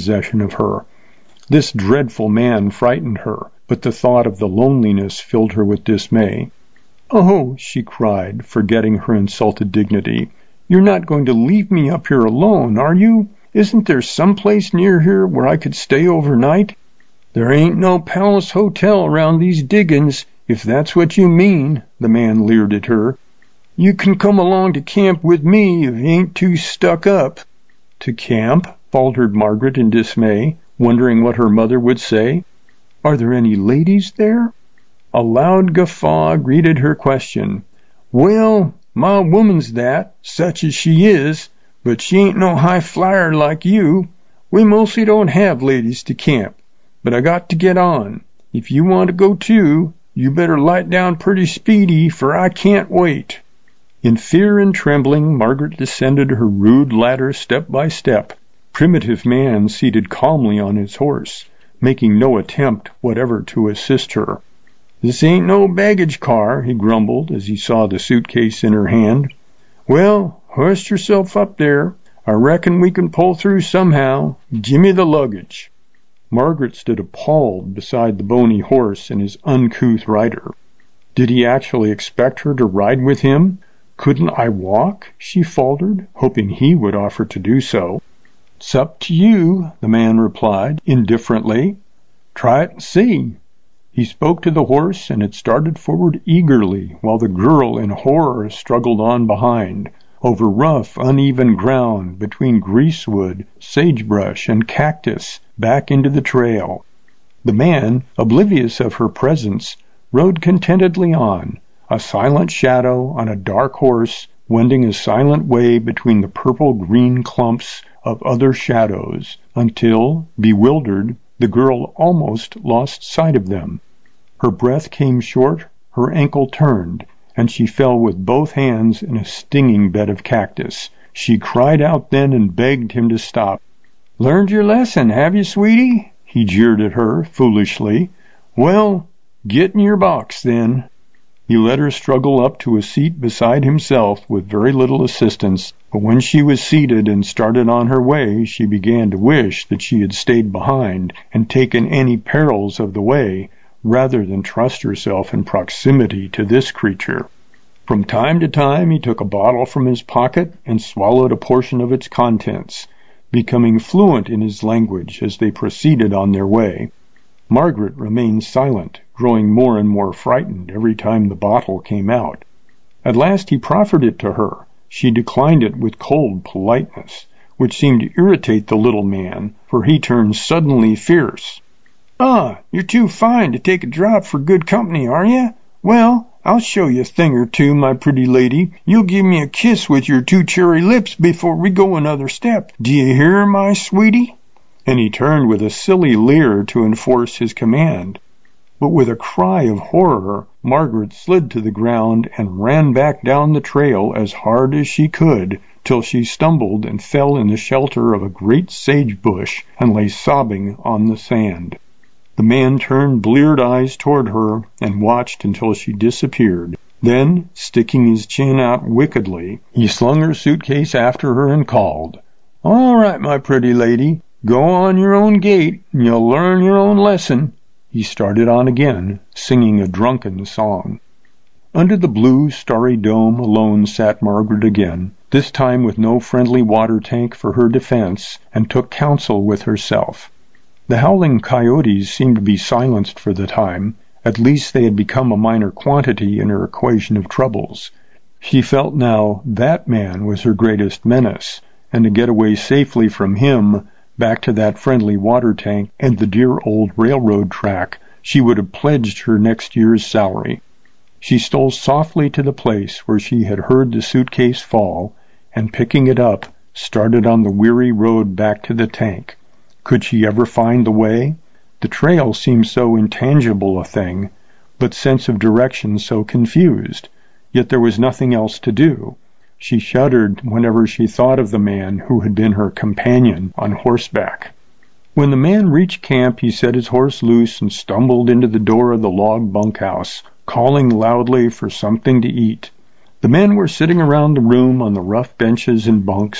possession of her. This dreadful man frightened her, but the thought of the loneliness filled her with dismay. "Oh," she cried, forgetting her insulted dignity, "you're not going to leave me up here alone, are you? Isn't there some place near here where I could stay overnight?" "There ain't no palace hotel around these diggins, if that's what you mean," the man leered at her. "You can come along to camp with me if you ain't too stuck up." "To camp?" faltered Margaret in dismay, wondering what her mother would say. "Are there any ladies there?" A loud guffaw greeted her question. "Well, my woman's that, such as she is, but she ain't no high flyer like you. We mostly don't have ladies to camp, but I got to get on. If you want to go too, you better light down pretty speedy, for I can't wait." In fear and trembling, Margaret descended her rude ladder step by step. Primitive man seated calmly on his horse, making no attempt whatever to assist her. "This ain't no baggage car," he grumbled as he saw the suitcase in her hand. "Well, hoist yourself up there. I reckon we can pull through somehow. Gimme the luggage." Margaret stood appalled beside the bony horse and his uncouth rider. Did he actually expect her to ride with him? "Couldn't I walk?" she faltered, hoping he would offer to do so. "It's up to you," the man replied indifferently. "Try it and see." He spoke to the horse, and it started forward eagerly, while the girl in horror struggled on behind, over rough, uneven ground, between greasewood, sagebrush, and cactus, back into the trail. The man, oblivious of her presence, rode contentedly on, a silent shadow on a dark horse, wending a silent way between the purple-green clumps of other shadows, until, bewildered, the girl almost lost sight of them. Her breath came short, her ankle turned, and she fell with both hands in a stinging bed of cactus. She cried out then and begged him to stop. "Learned your lesson, have you, sweetie?" he jeered at her, foolishly. "Well, get in your box, then." He let her struggle up to a seat beside himself with very little assistance, but when she was seated and started on her way, she began to wish that she had stayed behind and taken any perils of the way, rather than trust herself in proximity to this creature. From time to time he took a bottle from his pocket and swallowed a portion of its contents, becoming fluent in his language as they proceeded on their way. Margaret remained silent, growing more and more frightened every time the bottle came out. At last he proffered it to her. She declined it with cold politeness, which seemed to irritate the little man, for he turned suddenly fierce. "Ah, you're too fine to take a drop for good company, are you? Well, I'll show you a thing or two, my pretty lady. You'll give me a kiss with your two cherry lips before we go another step. Do you hear, my sweetie?" And he turned with a silly leer to enforce his command. But with a cry of horror, Margaret slid to the ground and ran back down the trail as hard as she could, till she stumbled and fell in the shelter of a great sage bush and lay sobbing on the sand. The man turned bleared eyes toward her and watched until she disappeared. Then, sticking his chin out wickedly, he slung her suitcase after her and called, "All right, my pretty lady, go on your own gait, and you'll learn your own lesson." He started on again, singing a drunken song. Under the blue, starry dome alone sat Margaret again, this time with no friendly water tank for her defense, and took counsel with herself. The howling coyotes seemed to be silenced for the time. At least they had become a minor quantity in her equation of troubles. She felt now that man was her greatest menace, and to get away safely from him, back to that friendly water tank and the dear old railroad track, she would have pledged her next year's salary. She stole softly to the place where she had heard the suitcase fall, and picking it up, started on the weary road back to the tank. Could she ever find the way? The trail seemed so intangible a thing, but sense of direction so confused. Yet there was nothing else to do. She shuddered whenever she thought of the man who had been her companion on horseback. When the man reached camp, he set his horse loose and stumbled into the door of the log bunkhouse, calling loudly for something to eat. The men were sitting around the room on the rough benches and bunks,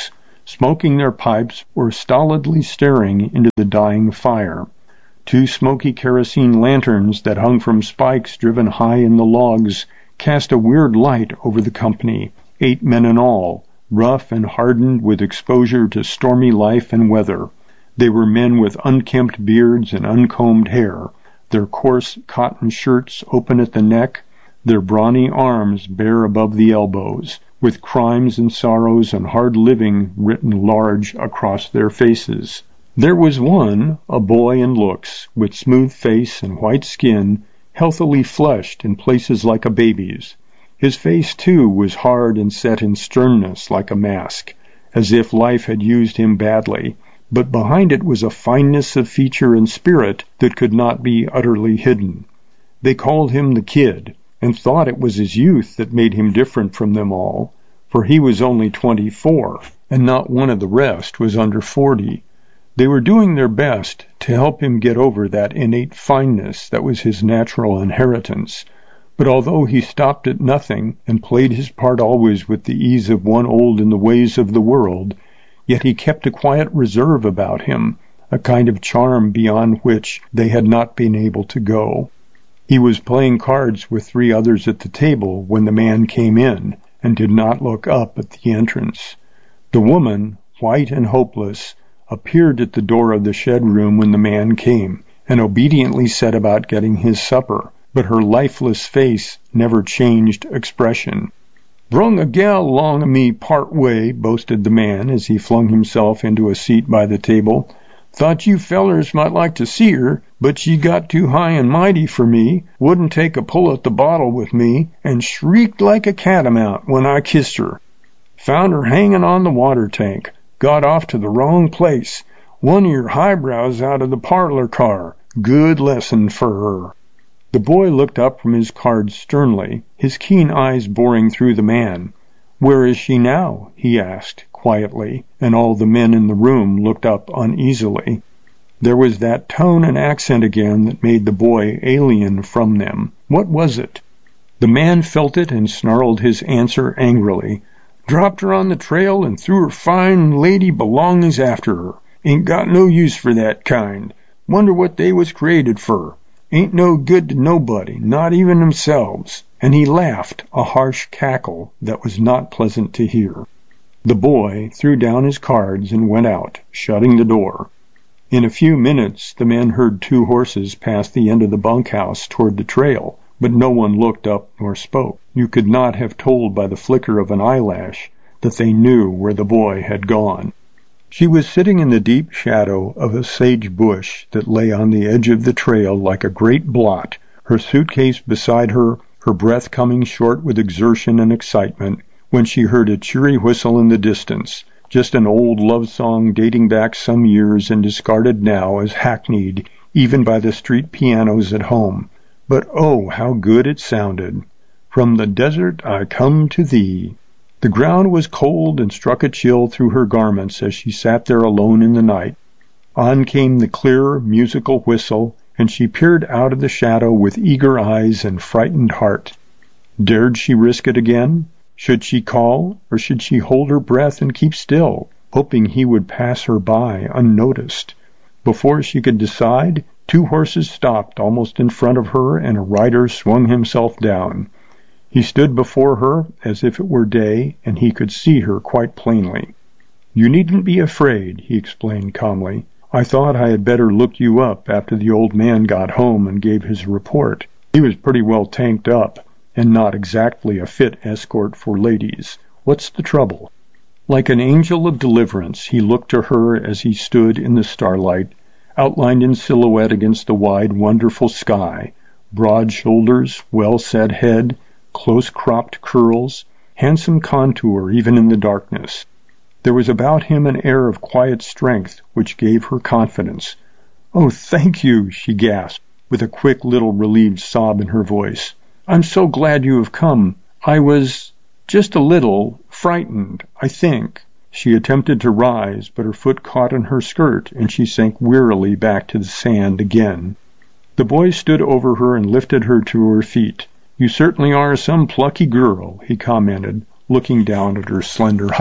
smoking their pipes or stolidly staring into the dying fire. 2 smoky kerosene lanterns that hung from spikes driven high in the logs cast a weird light over the company, 8 men in all, rough and hardened with exposure to stormy life and weather. They were men with unkempt beards and uncombed hair, their coarse cotton shirts open at the neck, their brawny arms bare above the elbows, with crimes and sorrows and hard living written large across their faces. There was one, a boy in looks, with smooth face and white skin, healthily fleshed in places like a baby's. His face, too, was hard and set in sternness like a mask, as if life had used him badly, but behind it was a fineness of feature and spirit that could not be utterly hidden. They called him the Kid, and thought it was his youth that made him different from them all, for he was only 24, and not one of the rest was under 40. They were doing their best to help him get over that innate fineness that was his natural inheritance, but although he stopped at nothing and played his part always with the ease of one old in the ways of the world, yet he kept a quiet reserve about him, a kind of charm beyond which they had not been able to go. He was playing cards with 3 others at the table when the man came in, and did not look up at the entrance. The woman, white and hopeless, appeared at the door of the shed room when the man came, and obediently set about getting his supper, but her lifeless face never changed expression. "Brung a gal along o' me part way," boasted the man as he flung himself into a seat by the table. "Thought you fellers might like to see her, but she got too high and mighty for me, wouldn't take a pull at the bottle with me, and shrieked like a catamount when I kissed her. Found her hanging on the water tank. Got off to the wrong place. One of your highbrows out of the parlor car. Good lesson for her." The boy looked up from his cards sternly, his keen eyes boring through the man. "Where is she now?" he asked, quietly, and all the men in the room looked up uneasily. There was that tone and accent again that made the boy alien from them. What was it? The man felt it and snarled his answer angrily. "Dropped her on the trail and threw her fine lady belongings after her. Ain't got no use for that kind. Wonder what they was created for. Ain't no good to nobody, not even themselves." And he laughed, a harsh cackle that was not pleasant to hear. The boy threw down his cards and went out, shutting the door. In a few minutes the men heard 2 horses pass the end of the bunkhouse toward the trail, but no one looked up nor spoke. You could not have told by the flicker of an eyelash that they knew where the boy had gone. She was sitting in the deep shadow of a sage bush that lay on the edge of the trail like a great blot, her suitcase beside her, her breath coming short with exertion and excitement, when she heard a cheery whistle in the distance, just an old love song dating back some years and discarded now as hackneyed even by the street pianos at home. But oh, how good it sounded! "From the desert I come to thee." The ground was cold and struck a chill through her garments as she sat there alone in the night. On came the clear, musical whistle, and she peered out of the shadow with eager eyes and frightened heart. Dared she risk it again? Should she call, or should she hold her breath and keep still, hoping he would pass her by unnoticed? Before she could decide, 2 horses stopped almost in front of her, and a rider swung himself down. He stood before her as if it were day, and he could see her quite plainly. "You needn't be afraid," he explained calmly. "I thought I had better look you up after the old man got home and gave his report. He was pretty well tanked up, and not exactly a fit escort for ladies. What's the trouble?" Like an angel of deliverance, he looked to her as he stood in the starlight, outlined in silhouette against the wide, wonderful sky, broad shoulders, well-set head, close-cropped curls, handsome contour even in the darkness. There was about him an air of quiet strength which gave her confidence. "Oh, thank you," she gasped, with a quick little relieved sob in her voice. "I'm so glad you have come. I was just a little frightened, I think." She attempted to rise, but her foot caught in her skirt, and she sank wearily back to the sand again. The boy stood over her and lifted her to her feet. "You certainly are some plucky girl," he commented, looking down at her slender height,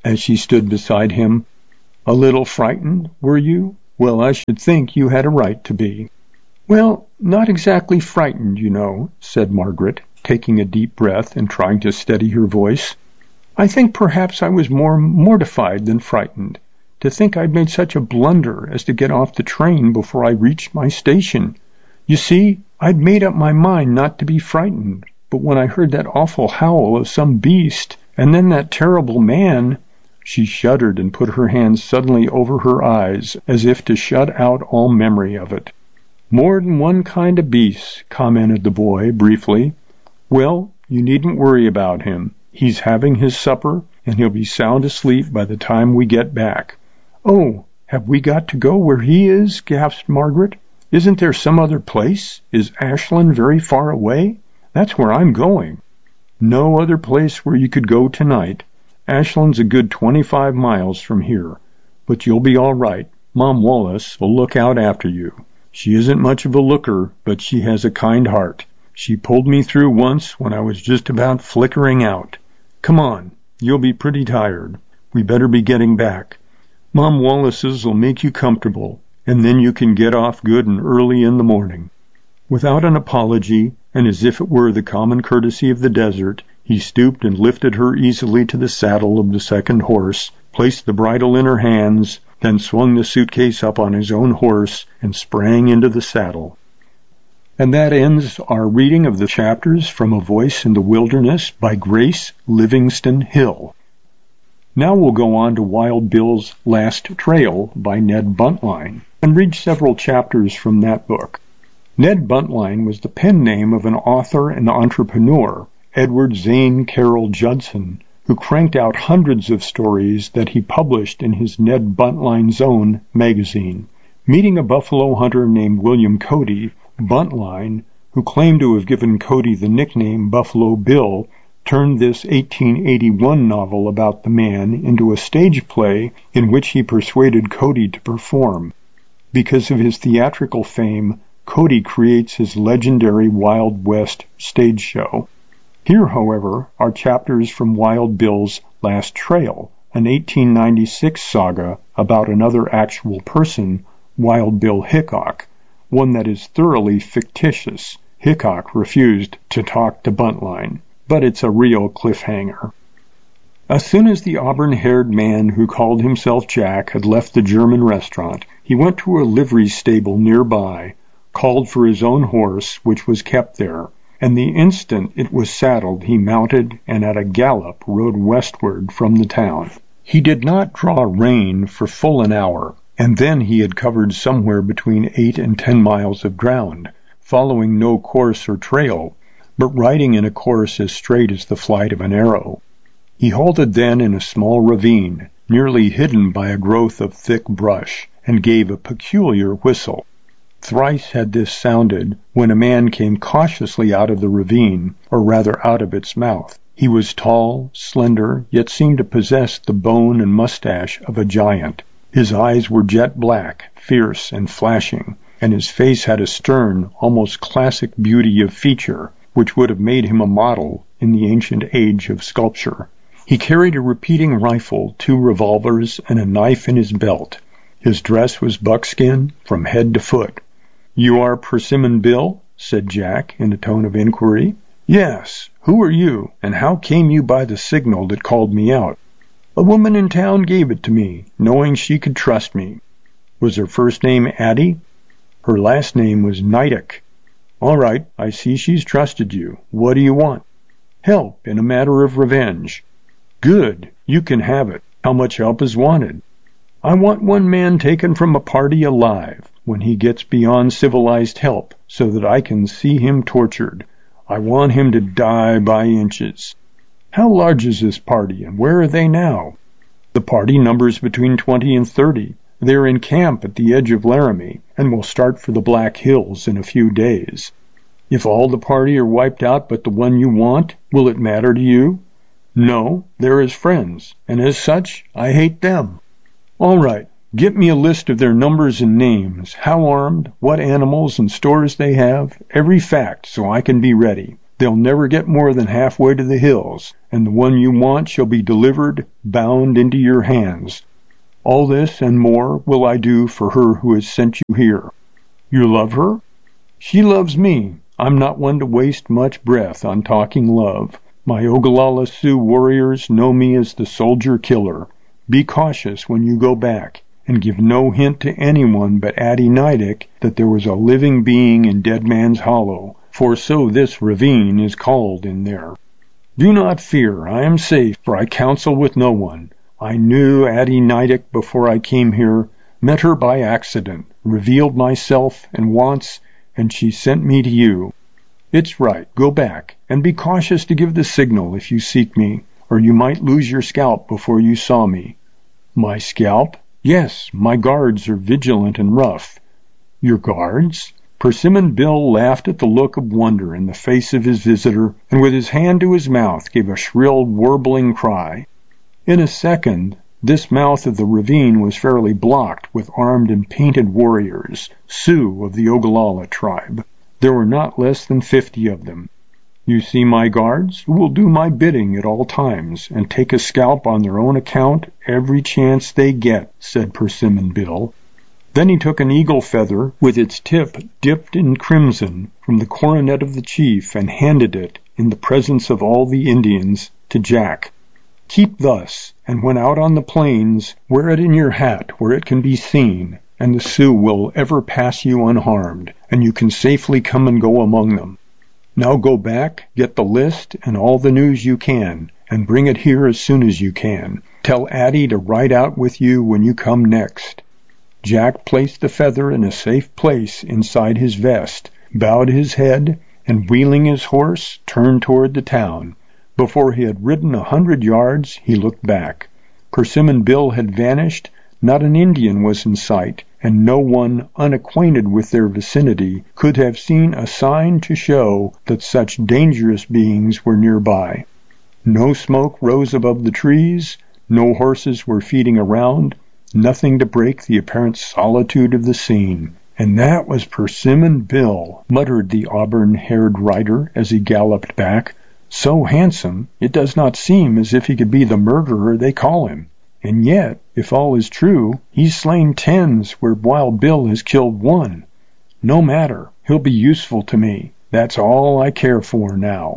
as she stood beside him. "A little frightened, were you? Well, I should think you had a right to be." "Well, not exactly frightened, you know," said Margaret, taking a deep breath and trying to steady her voice. "I think perhaps I was more mortified than frightened. To think I'd made such a blunder as to get off the train before I reached my station. You see, I'd made up my mind not to be frightened, but when I heard that awful howl of some beast, and then that terrible man—" She shuddered and put her hands suddenly over her eyes, as if to shut out all memory of it. "More than one kind of beast," commented the boy, briefly. "Well, you needn't worry about him. He's having his supper, and he'll be sound asleep by the time we get back." "Oh, have we got to go where he is?" gasped Margaret. "Isn't there some other place? Is Ashland very far away? That's where I'm going." "No other place where you could go tonight. Ashland's a good 25 miles from here. But you'll be all right. Mom Wallace will look out after you. She isn't much of a looker, but she has a kind heart. She pulled me through once when I was just about flickering out. Come on, you'll be pretty tired. We better be getting back. Mom Wallace's will make you comfortable, and then you can get off good and early in the morning." Without an apology, and as if it were the common courtesy of the desert, he stooped and lifted her easily to the saddle of the second horse, placed the bridle in her hands, then swung the suitcase up on his own horse and sprang into the saddle. And that ends our reading of the chapters from A Voice in the Wilderness by Grace Livingston Hill. Now we'll go on to Wild Bill's Last Trail by Ned Buntline and read several chapters from that book. Ned Buntline was the pen name of an author and entrepreneur, Edward Zane Carroll Judson, who cranked out hundreds of stories that he published in his Ned Buntline Zone magazine. Meeting a buffalo hunter named William Cody, Buntline, who claimed to have given Cody the nickname Buffalo Bill, turned this 1881 novel about the man into a stage play in which he persuaded Cody to perform. Because of his theatrical fame, Cody creates his legendary Wild West stage show. Here, however, are chapters from Wild Bill's Last Trail, an 1896 saga about another actual person, Wild Bill Hickok, one that is thoroughly fictitious. Hickok refused to talk to Buntline, but it's a real cliffhanger. As soon as the auburn-haired man who called himself Jack had left the German restaurant, he went to a livery stable nearby, called for his own horse, which was kept there, and the instant it was saddled he mounted and at a gallop rode westward from the town. He did not draw rein for full an hour, and then he had covered somewhere between 8 and 10 miles of ground, following no course or trail, but riding in a course as straight as the flight of an arrow. He halted then in a small ravine, nearly hidden by a growth of thick brush, and gave a peculiar whistle. Thrice had this sounded when a man came cautiously out of the ravine, or rather out of its mouth. He was tall, slender, yet seemed to possess the bone and mustache of a giant. His eyes were jet black, fierce and flashing, and his face had a stern, almost classic beauty of feature, which would have made him a model in the ancient age of sculpture. He carried a repeating rifle, 2 revolvers, and a knife in his belt. His dress was buckskin from head to foot. "You are Persimmon Bill?" said Jack in a tone of inquiry. "Yes. Who are you, and how came you by the signal that called me out?" "A woman in town gave it to me, knowing she could trust me." "Was her first name Addie?" "Her last name was Nidick." "All right, I see she's trusted you. What do you want?" "Help in a matter of revenge." "Good. You can have it. How much help is wanted?" "I want one man taken from a party alive when he gets beyond civilized help, so that I can see him tortured. I want him to die by inches." "How large is this party, and where are they now?" "The party numbers between 20 and 30. They're in camp at the edge of Laramie, and will start for the Black Hills in a few days." "If all the party are wiped out but the one you want, will it matter to you?" "No, they're his friends, and as such, I hate them." "All right. Get me a list of their numbers and names, how armed, what animals and stores they have, every fact, so I can be ready. They'll never get more than halfway to the hills, and the one you want shall be delivered, bound into your hands. All this and more will I do for her who has sent you here. You love her? She loves me. I'm not one to waste much breath on talking love. My Ogallala Sioux warriors know me as the soldier killer. Be cautious when you go back, and give no hint to anyone but Addie Nidick that there was a living being in Dead Man's Hollow, for so this ravine is called in there. Do not fear, I am safe, for I counsel with no one. I knew Addie Nidick before I came here, met her by accident, revealed myself and wants, and she sent me to you. It's right, go back, and be cautious to give the signal if you seek me, or you might lose your scalp before you saw me. My scalp? Yes, my guards are vigilant and rough. Your guards? Persimmon Bill laughed at the look of wonder in the face of his visitor, and with his hand to his mouth gave a shrill, warbling cry. In a second, this mouth of the ravine was fairly blocked with armed and painted warriors, Sioux of the Ogallala tribe. There were not less than 50 of them. You see my guards, who will do my bidding at all times, and take a scalp on their own account every chance they get, said Persimmon Bill. Then he took an eagle feather, with its tip dipped in crimson, from the coronet of the chief, and handed it, in the presence of all the Indians, to Jack. Keep thus, and when out on the plains, wear it in your hat where it can be seen, and the Sioux will ever pass you unharmed, and you can safely come and go among them. Now go back, get the list and all the news you can, and bring it here as soon as you can. Tell Addie to ride out with you when you come next. Jack placed the feather in a safe place inside his vest, bowed his head, and wheeling his horse, turned toward the town. Before he had ridden 100 yards, he looked back. Persimmon Bill had vanished, not an Indian was in sight, and no one unacquainted with their vicinity could have seen a sign to show that such dangerous beings were nearby. No smoke rose above the trees, no horses were feeding around, nothing to break the apparent solitude of the scene. And that was Persimmon Bill, muttered the auburn-haired rider as he galloped back. So handsome, it does not seem as if he could be the murderer they call him. And yet, if all is true, he's slain 10s where Wild Bill has killed 1. No matter, he'll be useful to me. That's all I care for now.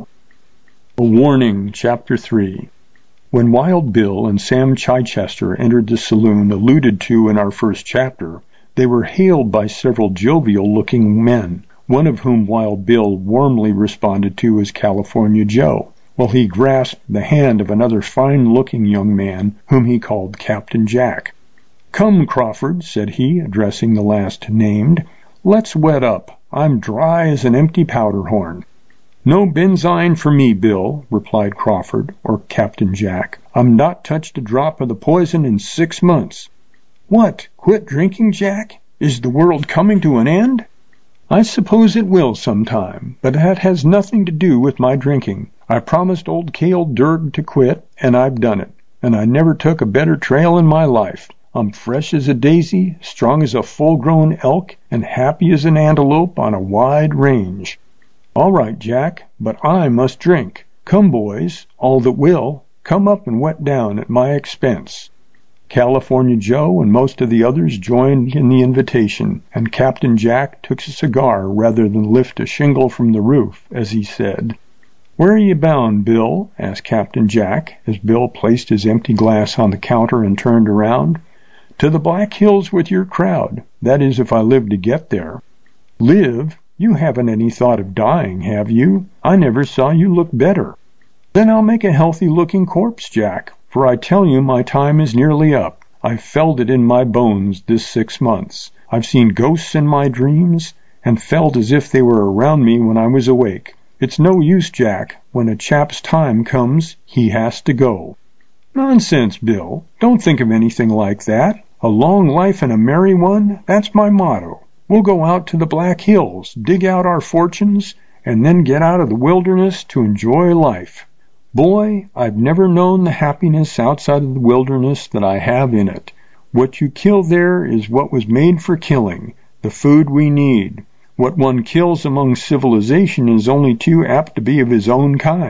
A warning, Chapter 3. When Wild Bill and Sam Chichester entered the saloon alluded to in our first chapter, they were hailed by several jovial-looking men, one of whom Wild Bill warmly responded to as California Joe, while he grasped the hand of another fine-looking young man whom he called Captain Jack. "Come, Crawford," said he, addressing the last named, "let's wet up. I'm dry as an empty powder-horn." "No benzine for me, Bill," replied Crawford, or Captain Jack. "I'm not touched a drop of the poison in 6 months." "What, quit drinking, Jack? Is the world coming to an end?" "I suppose it will sometime, but that has nothing to do with my drinking. I promised old Cale Durg to quit, and I've done it, and I never took a better trail in my life. I'm fresh as a daisy, strong as a full-grown elk, and happy as an antelope on a wide range." "All right, Jack, but I must drink. Come, boys, all that will, come up and wet down at my expense." California Joe and most of the others joined in the invitation, and Captain Jack took a cigar rather than lift a shingle from the roof, as he said, "Where are you bound, Bill?" asked Captain Jack, as Bill placed his empty glass on the counter and turned around. "To the Black Hills with your crowd. That is, if I live to get there." "Live? You haven't any thought of dying, have you? I never saw you look better." "Then I'll make a healthy-looking corpse, Jack, for I tell you my time is nearly up. I've felt it in my bones this 6 months. I've seen ghosts in my dreams, and felt as if they were around me when I was awake. It's no use, Jack. When a chap's time comes, he has to go." "Nonsense, Bill. Don't think of anything like that. A long life and a merry one, that's my motto. We'll go out to the Black Hills, dig out our fortunes, and then get out of the wilderness to enjoy life. Boy, I've never known the happiness outside of the wilderness that I have in it. What you kill there is what was made for killing, the food we need. What one kills among civilization is only too apt to be of his own kind,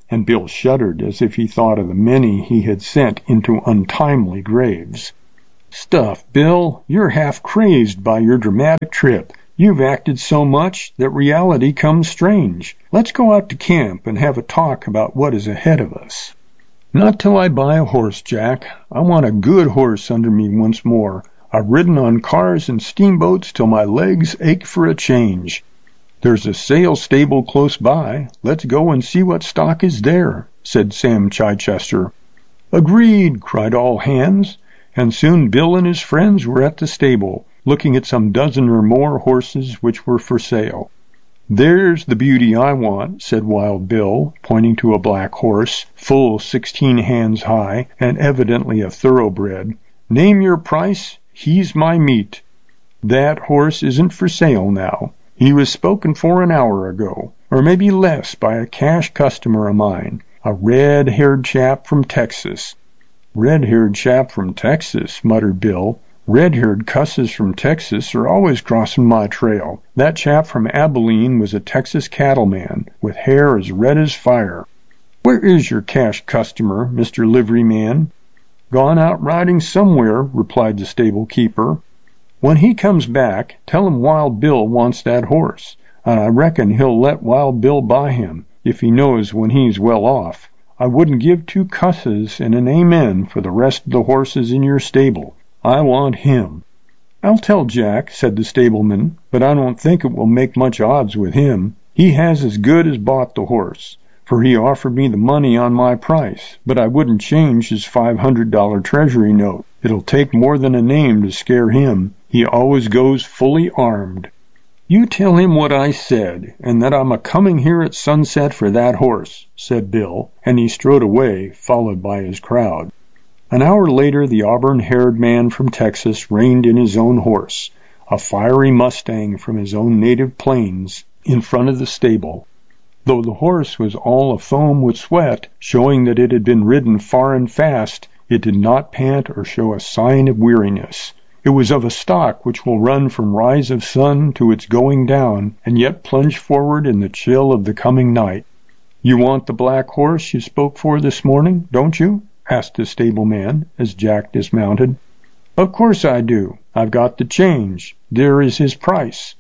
and Bill shuddered as if he thought of the many he had sent into untimely graves. "Stuff, Bill! You're half crazed by your dramatic trip. You've acted so much that reality comes strange. Let's go out to camp and have a talk about what is ahead of us." "Not till I buy a horse, Jack. I want a good horse under me once more. I've ridden on cars and steamboats till my legs ache for a change. There's a sale stable close by. Let's go and see what stock is there," said Sam Chichester. "Agreed," cried all hands, and soon Bill and his friends were at the stable, looking at some dozen or more horses which were for sale. "There's the beauty I want," said Wild Bill, pointing to a black horse, full 16 hands high, and evidently a thoroughbred. "Name your price. He's my meat." "That horse isn't for sale now. He was spoken for an hour ago, or maybe less, by a cash customer of mine, a red-haired chap from Texas." "Red-haired chap from Texas," muttered Bill. "Red-haired cusses from Texas are always crossing my trail. That chap from Abilene was a Texas cattleman, with hair as red as fire." "Where is your cash customer, Mr. Liveryman?" "Gone out riding somewhere," replied the stable keeper. "When he comes back, tell him Wild Bill wants that horse, and I reckon he'll let Wild Bill buy him, if he knows when he's well off. I wouldn't give 2 cusses and an amen for the rest of the horses in your stable. I want him." "I'll tell Jack," said the stableman, "but I don't think it will make much odds with him. He has as good as bought the horse, for he offered me the money on my price, but I wouldn't change his $500 treasury note. It'll take more than a name to scare him. He always goes fully armed." "You tell him what I said, and that I'm a-coming here at sunset for that horse," said Bill, and he strode away, followed by his crowd. An hour later the auburn-haired man from Texas reined in his own horse, a fiery mustang from his own native plains, in front of the stable. Though the horse was all afoam with sweat, showing that it had been ridden far and fast, it did not pant or show a sign of weariness. It was of a stock which will run from rise of sun to its going down, and yet plunge forward in the chill of the coming night. "You want the black horse you spoke for this morning, don't you?" asked the stableman, as Jack dismounted. "Of course I do. I've got the change. There is his price.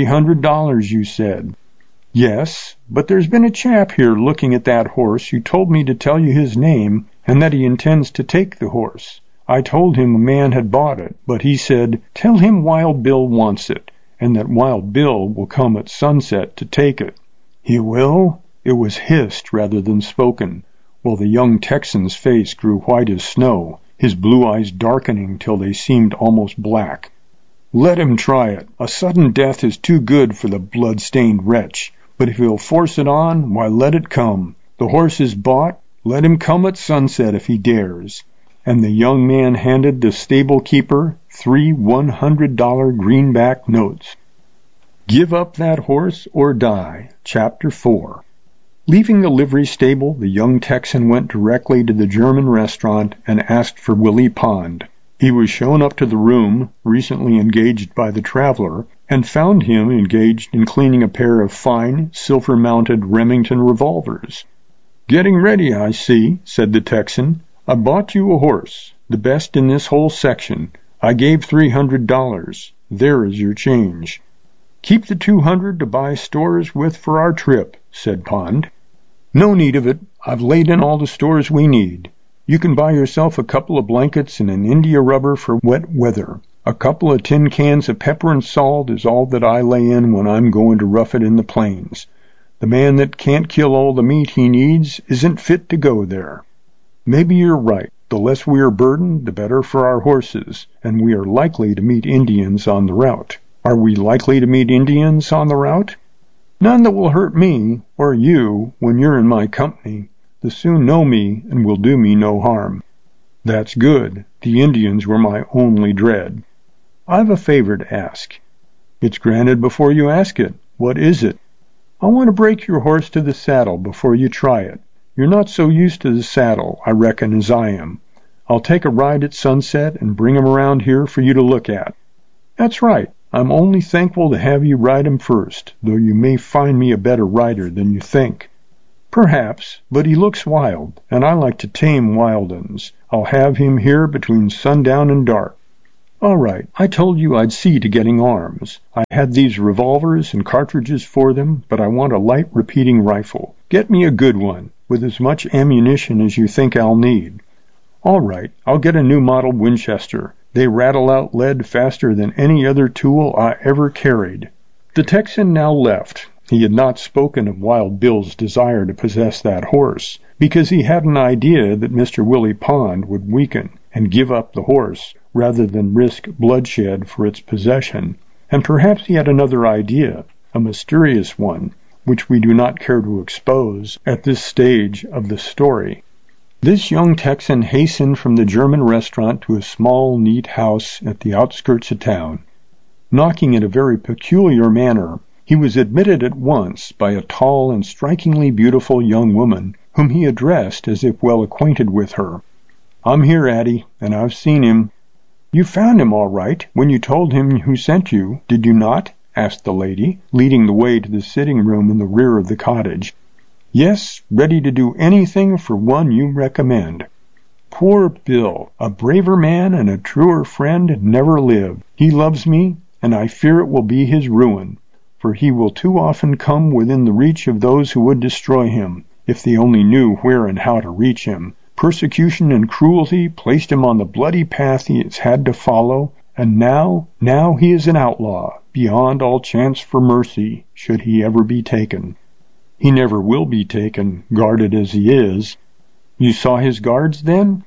$300, you said." "Yes, but there's been a chap here looking at that horse who told me to tell you his name, and that he intends to take the horse. I told him a man had bought it, but he said, 'Tell him Wild Bill wants it, and that Wild Bill will come at sunset to take it.'" "He will?" It was hissed rather than spoken, while the young Texan's face grew white as snow, his blue eyes darkening till they seemed almost black. "Let him try it. A sudden death is too good for the blood-stained wretch. But if he'll force it on, why, let it come. The horse is bought. Let him come at sunset if he dares." And the young man handed the stable-keeper 3 $100 greenback notes. Give up that horse or die. Chapter 4. Leaving the livery stable, the young Texan went directly to the German restaurant and asked for Willie Pond. He was shown up to the room, recently engaged by the traveler, and found him engaged in cleaning a pair of fine, silver-mounted Remington revolvers. "Getting ready, I see," said the Texan. "I bought you a horse, the best in this whole section. I gave $300. There is your change." "Keep the $200 to buy stores with for our trip," said Pond. "No need of it. I've laid in all the stores we need. You can buy yourself a couple of blankets and an India rubber for wet weather. A couple of tin cans of pepper and salt is all that I lay in when I'm going to rough it in the plains. The man that can't kill all the meat he needs isn't fit to go there." "Maybe you're right. The less we are burdened, the better for our horses, and we are likely to meet Indians on the route." "Are we likely to meet Indians on the route?" "None that will hurt me, or you, when you're in my company. They soon know me, and will do me no harm." "That's good. The Indians were my only dread." "I've a favor to ask." "It's granted before you ask it. What is it?" "I want to break your horse to the saddle before you try it. You're not so used to the saddle, I reckon, as I am. I'll take a ride at sunset and bring him around here for you to look at." "That's right. I'm only thankful to have you ride him first, though you may find me a better rider than you think." Perhaps, but he looks wild, and I like to tame wild uns. I'll have him here between sundown and dark. All right, I told you I'd see to getting arms. I had these revolvers and cartridges for them, but I want a light repeating rifle. Get me a good one, with as much ammunition as you think I'll need. All right, I'll get a new model Winchester. They rattle out lead faster than any other tool I ever carried. The Texan now left. He had not spoken of Wild Bill's desire to possess that horse, because he had an idea that Mr. Willie Pond would weaken and give up the horse rather than risk bloodshed for its possession. And perhaps he had another idea, a mysterious one, which we do not care to expose at this stage of the story. This young Texan hastened from the German restaurant to a small, neat house at the outskirts of town. Knocking in a very peculiar manner, he was admitted at once by a tall and strikingly beautiful young woman, whom he addressed as if well acquainted with her. "I'm here, Addie, and I've seen him." "You found him all right when you told him who sent you, did you not?" asked the lady, leading the way to the sitting room in the rear of the cottage. "Yes, ready to do anything for one you recommend." "Poor Bill, a braver man and a truer friend never lived. He loves me, and I fear it will be his ruin, for he will too often come within the reach of those who would destroy him, if they only knew where and how to reach him. Persecution and cruelty placed him on the bloody path he has had to follow, and now he is an outlaw, beyond all chance for mercy, should he ever be taken. He never will be taken, guarded as he is." "You saw his guards, then?"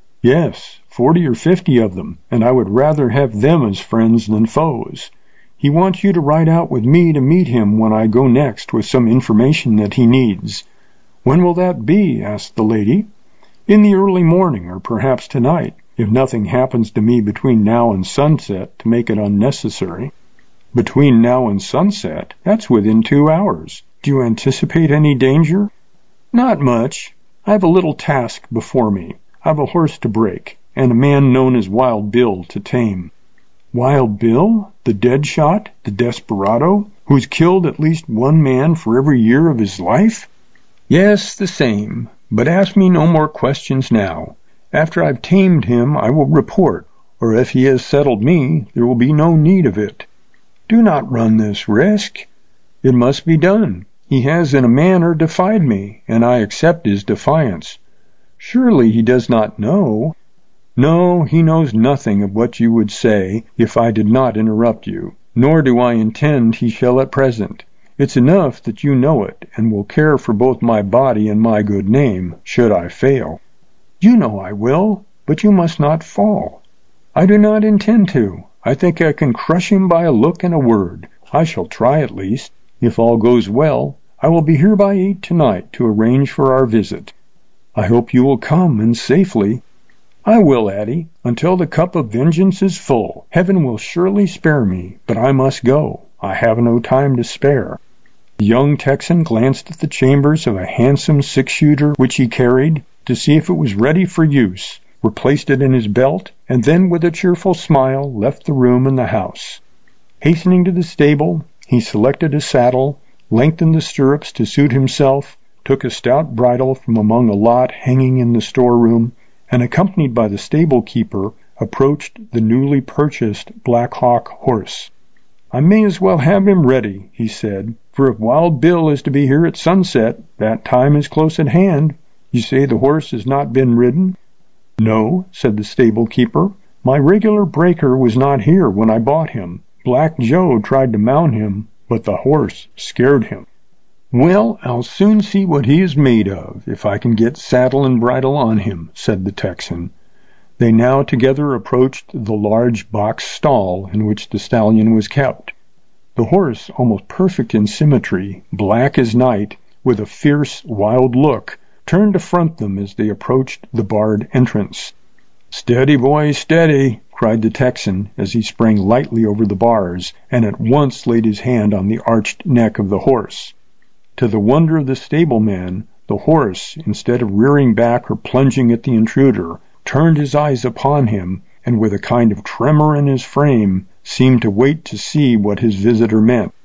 "Yes, 40 or 50 of them, and I would rather have them as friends than foes. He wants you to ride out with me to meet him when I go next with some information that he needs." "When will that be?" asked the lady. "In the early morning, or perhaps tonight, if nothing happens to me between now and sunset to make it unnecessary." "Between now and sunset? That's within 2 hours. Do you anticipate any danger?" "Not much. I have a little task before me. I have a horse to break, and a man known as Wild Bill to tame." "Wild Bill? The dead shot? The desperado? Who's killed at least one man for every year of his life?" "Yes, the same. But ask me no more questions now. After I've tamed him, I will report, or if he has settled me, there will be no need of it." "Do not run this risk." "It must be done. He has in a manner defied me, and I accept his defiance." "Surely he does not know?" "No, he knows nothing of what you would say if I did not interrupt you, nor do I intend he shall at present. It's enough that you know it, and will care for both my body and my good name, should I fail." "You know I will, but you must not fall." "I do not intend to. I think I can crush him by a look and a word. I shall try at least. If all goes well, I will be here by 8 tonight to arrange for our visit." "I hope you will come, and safely." "I will, Addie, until the cup of vengeance is full. Heaven will surely spare me, but I must go. I have no time to spare." The young Texan glanced at the chambers of a handsome 6-shooter which he carried, to see if it was ready for use, replaced it in his belt, and then with a cheerful smile left the room and the house. Hastening to the stable, he selected a saddle, lengthened the stirrups to suit himself, took a stout bridle from among a lot hanging in the storeroom, and accompanied by the stable keeper, approached the newly purchased Black Hawk horse. "I may as well have him ready," he said, "for if Wild Bill is to be here at sunset, that time is close at hand. You say the horse has not been ridden?" "No," said the stable keeper. "My regular breaker was not here when I bought him. Black Joe tried to mount him, but the horse scared him." "Well, I'll soon see what he is made of, if I can get saddle and bridle on him," said the Texan. They now together approached the large box stall in which the stallion was kept. The horse, almost perfect in symmetry, black as night, with a fierce, wild look, turned to front them as they approached the barred entrance. "Steady, boy, steady!" cried the Texan as he sprang lightly over the bars, and at once laid his hand on the arched neck of the horse. To the wonder of the stableman, the horse, instead of rearing back or plunging at the intruder, turned his eyes upon him, and with a kind of tremor in his frame, seemed to wait to see what his visitor meant.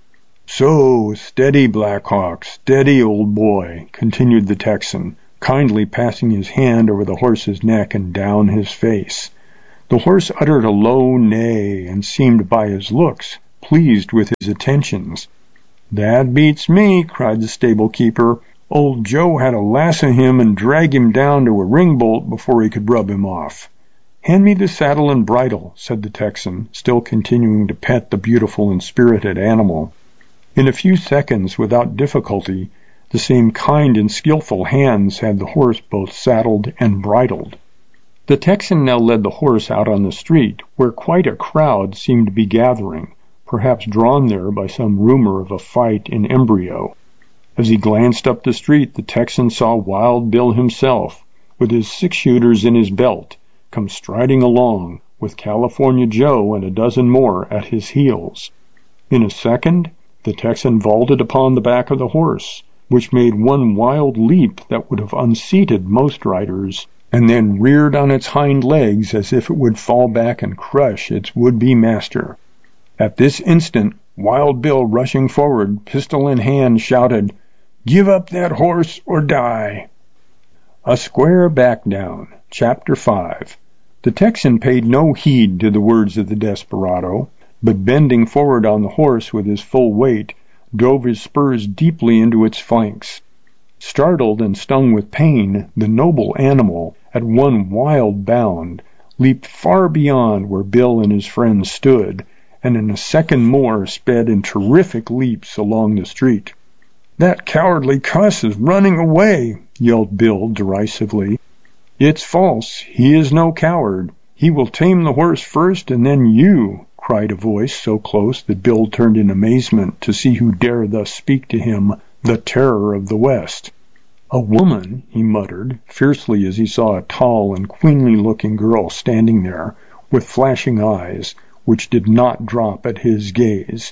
"So, steady, Blackhawk, steady, old boy," continued the Texan, kindly passing his hand over the horse's neck and down his face. The horse uttered a low neigh and seemed by his looks pleased with his attentions. "That beats me," cried the stable-keeper. "Old Joe had to lasso him and drag him down to a ring-bolt before he could rub him off." "Hand me the saddle and bridle," said the Texan, still continuing to pet the beautiful and spirited animal. In a few seconds, without difficulty, the same kind and skillful hands had the horse both saddled and bridled. The Texan now led the horse out on the street, where quite a crowd seemed to be gathering, perhaps drawn there by some rumor of a fight in embryo. As he glanced up the street, the Texan saw Wild Bill himself, with his 6-shooters in his belt, come striding along, with California Joe and a dozen more at his heels. In a second, the Texan vaulted upon the back of the horse, which made one wild leap that would have unseated most riders, and then reared on its hind legs as if it would fall back and crush its would-be master. At this instant, Wild Bill, rushing forward, pistol in hand, shouted, "Give up that horse or die!" A square back down. Chapter 5. The Texan paid no heed to the words of the desperado, but bending forward on the horse with his full weight, drove his spurs deeply into its flanks. Startled and stung with pain, the noble animal, at one wild bound, leaped far beyond where Bill and his friends stood, and in a second more sped in terrific leaps along the street. "That cowardly cuss is running away," yelled Bill derisively. "It's false. He is no coward. He will tame the horse first, and then you," cried a voice so close that Bill turned in amazement to see who dare thus speak to him, the terror of the West. "A woman," he muttered, fiercely, as he saw a tall and queenly-looking girl standing there, with flashing eyes, which did not drop at his gaze.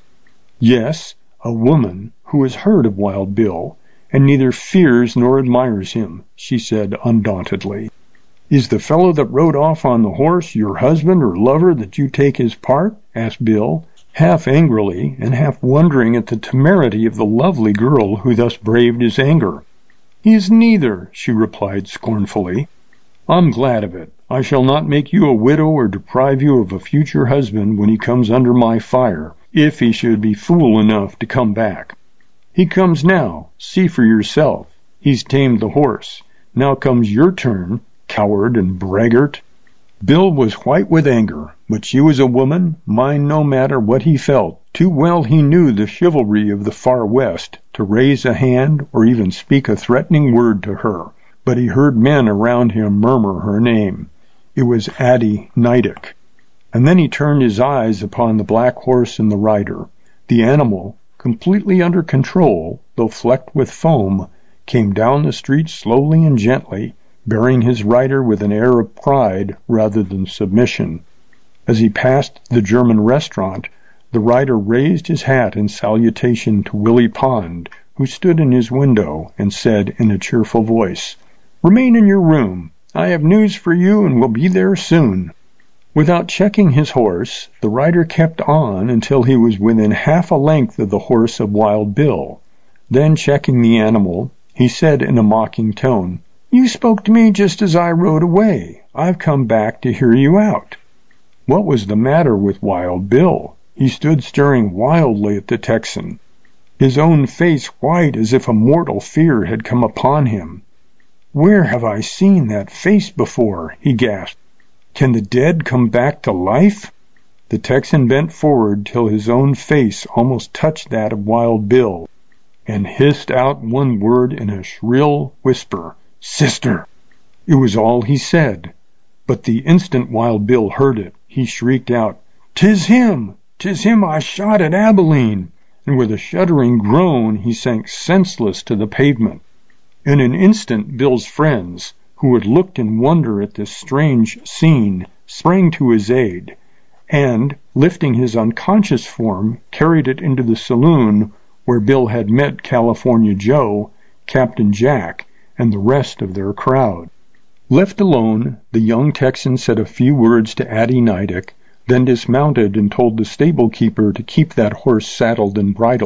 "Yes, a woman who has heard of Wild Bill, and neither fears nor admires him," she said undauntedly. "Is the fellow that rode off on the horse your husband or lover that you take his part?" asked Bill, half angrily and half wondering at the temerity of the lovely girl who thus braved his anger. "He is neither," she replied scornfully. "I'm glad of it. I shall not make you a widow or deprive you of a future husband when he comes under my fire, if he should be fool enough to come back. He comes now. See for yourself. He's tamed the horse. Now comes your turn, coward and braggart." Bill was white with anger, but she was a woman, mind no matter what he felt. Too well he knew the chivalry of the far West to raise a hand or even speak a threatening word to her, but he heard men around him murmur her name. It was Addie Nidick. And then he turned his eyes upon the black horse and the rider. The animal, completely under control, though flecked with foam, came down the street slowly and gently, bearing his rider with an air of pride rather than submission. As he passed the German restaurant, the rider raised his hat in salutation to Willie Pond, who stood in his window, and said in a cheerful voice, "Remain in your room. I have news for you and will be there soon." Without checking his horse, the rider kept on until he was within half a length of the horse of Wild Bill. Then, checking the animal, he said in a mocking tone, "You spoke to me just as I rode away. I've come back to hear you out." What was the matter with Wild Bill? He stood staring wildly at the Texan, his own face white as if a mortal fear had come upon him. "Where have I seen that face before?" he gasped. "Can the dead come back to life?" The Texan bent forward till his own face almost touched that of Wild Bill, and hissed out one word in a shrill whisper, "Sister!" It was all he said, but the instant Wild Bill heard it, he shrieked out, "'Tis him! 'Tis him I shot at Abilene!" And with a shuddering groan he sank senseless to the pavement. In an instant Bill's friends, who had looked in wonder at this strange scene, sprang to his aid, and, lifting his unconscious form, carried it into the saloon where Bill had met California Joe, Captain Jack, and the rest of their crowd. Left alone, the young Texan said a few words to Addie Nidick, then dismounted and told the stable-keeper to keep that horse saddled and bridled,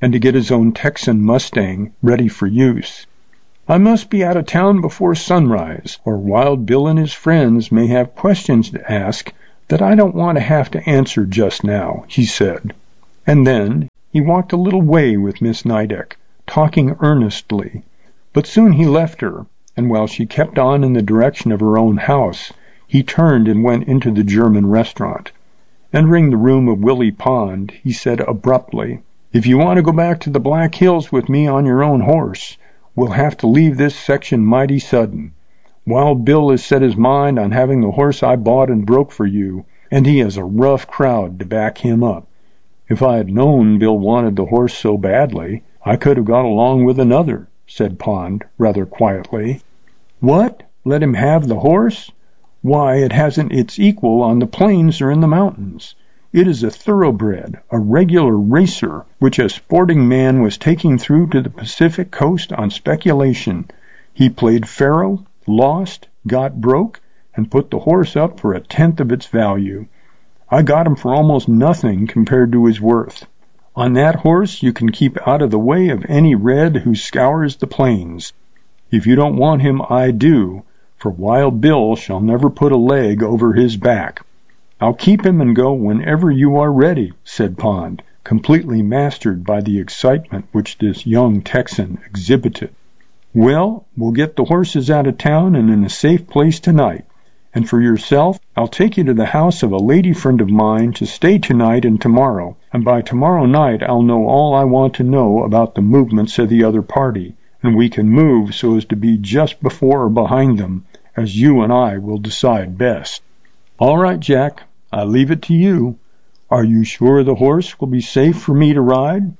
and to get his own Texan Mustang ready for use. "I must be out of town before sunrise, or Wild Bill and his friends may have questions to ask that I don't want to have to answer just now," he said. And then he walked a little way with Miss Nidec, talking earnestly. But soon he left her, and while she kept on in the direction of her own house, he turned and went into the German restaurant. Entering the room of Willie Pond, he said abruptly, "If you want to go back to the Black Hills with me on your own horse, we'll have to leave this section mighty sudden. Wild Bill has set his mind on having the horse I bought and broke for you, and he has a rough crowd to back him up. If I had known Bill wanted the horse so badly, I could have gone along with another," said Pond, rather quietly. "What? Let him have the horse? Why, it hasn't its equal on the plains or in the mountains. It is a thoroughbred, a regular racer, which a sporting man was taking through to the Pacific coast on speculation. He played faro, lost, got broke, and put the horse up for 1/10 of its value. I got him for almost nothing compared to his worth. On that horse you can keep out of the way of any red who scours the plains. If you don't want him, I do, for Wild Bill shall never put a leg over his back." "I'll keep him and go whenever you are ready," said Pond, completely mastered by the excitement which this young Texan exhibited. "Well, we'll get the horses out of town and in a safe place tonight. And for yourself, I'll take you to the house of a lady friend of mine to stay tonight and tomorrow, and by tomorrow night I'll know all I want to know about the movements of the other party, and we can move so as to be just before or behind them, as you and I will decide best." "All right, Jack, I leave it to you. Are you sure the horse will be safe for me to ride?"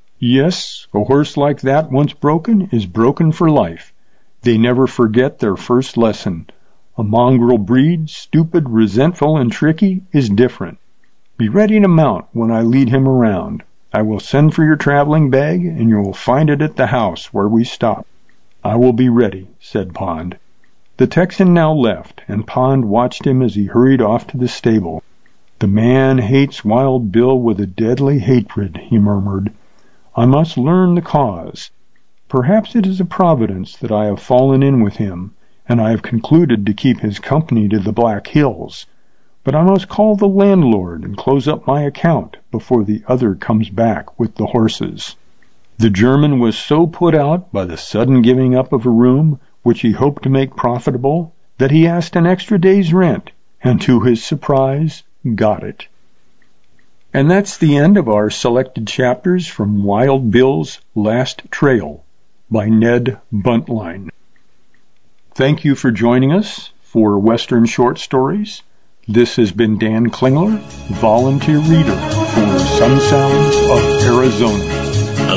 "Yes, a horse like that once broken is broken for life. They never forget their first lesson. A mongrel breed, stupid, resentful, and tricky, is different. Be ready to mount when I lead him around. I will send for your traveling bag, and you will find it at the house where we stop." "I will be ready," said Pond. The Texan now left, and Pond watched him as he hurried off to the stable. "The man hates Wild Bill with a deadly hatred," he murmured. "I must learn the cause. Perhaps it is a providence that I have fallen in with him, and I have concluded to keep his company to the Black Hills. But I must call the landlord and close up my account before the other comes back with the horses." The German was so put out by the sudden giving up of a room which he hoped to make profitable that he asked an extra day's rent, and to his surprise got it. And that's the end of our selected chapters from Wild Bill's Last Trail by Ned Buntline. Thank you for joining us for Western Short Stories. This has been Dan Klingler, volunteer reader for Sun Sounds of Arizona.